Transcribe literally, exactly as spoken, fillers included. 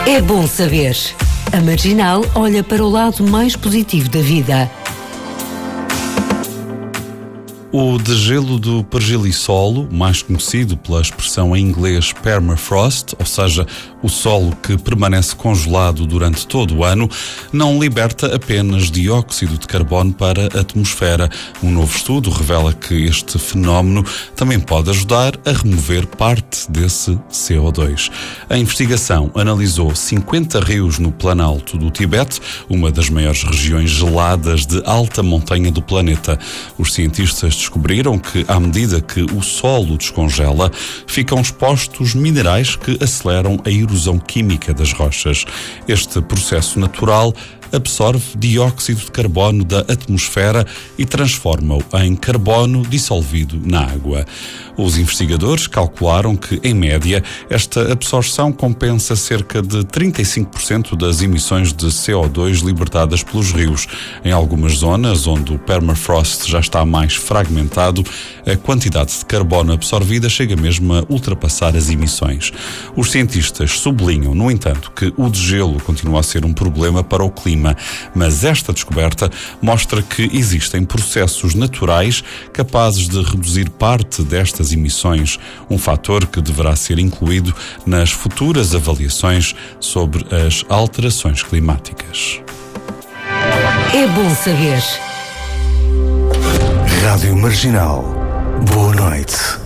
É bom saber. A Marginal olha para o lado mais positivo da vida. O degelo do pergelisolo, mais conhecido pela expressão em inglês permafrost, ou seja, o solo que permanece congelado durante todo o ano, não liberta apenas dióxido de carbono para a atmosfera. Um novo estudo revela que este fenómeno também pode ajudar a remover parte desse C O dois. A investigação analisou cinquenta rios no Planalto do Tibete, uma das maiores regiões geladas de alta montanha do planeta. Os cientistas descobriram que, à medida que o solo descongela, ficam expostos minerais que aceleram a erosão química das rochas. Este processo natural absorve dióxido de carbono da atmosfera e transforma-o em carbono dissolvido na água. Os investigadores calcularam que, em média, esta absorção compensa cerca de trinta e cinco por cento das emissões de C O dois libertadas pelos rios. Em algumas zonas onde o permafrost já está mais fragmentado, a quantidade de carbono absorvida chega mesmo a ultrapassar as emissões. Os cientistas sublinham, no entanto, que o degelo continua a ser um problema para o clima, mas esta descoberta mostra que existem processos naturais capazes de reduzir parte destas emissões, um fator que deverá ser incluído nas futuras avaliações sobre as alterações climáticas. É bom saber. Rádio Marginal. Boa noite.